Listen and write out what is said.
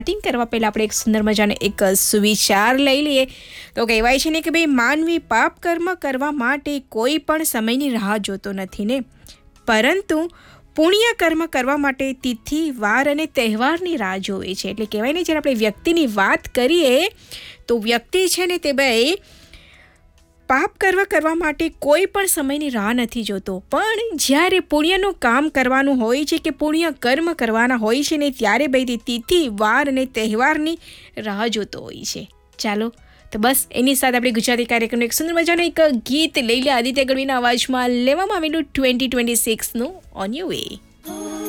Starting કરવા પહેલાં આપણે એક સુંદર મજાનો એક સુવિચાર લઈ લઈએ. તો કહેવાય છે ને કે ભાઈ, માનવી પાપ કર્મ કરવા માટે કોઈ પણ સમયની રાહ જોતો નથી ને, પરંતુ પુણ્ય કર્મ કરવા માટે તિથિ, વાર અને તહેવારની રાહ જોવે છે. એટલે કહેવાય ને, જ્યારે આપણે વ્યક્તિની વાત કરીએ તો વ્યક્તિ છે ને તે ભાઈ પાપ કરવા માટે કોઈ પણ સમયની રાહ નથી જોતો, પણ જ્યારે પુણ્યનું કામ કરવાનું હોય છે કે પુણ્ય કર્મ કરવાના હોય છે ને, ત્યારે ભાઈ તે તિથિ, વાર અને તહેવારની રાહ જોતો હોય છે. ચાલો તો બસ એની સાથે આપણે ગુજરાતી કાર્યક્રમનું એક સુંદર મજાનું એક ગીત લઈ લે. આદિત્ય ગઢવીના અવાજમાં લેવામાં આવેલું 2026નું ઓન યોર વે.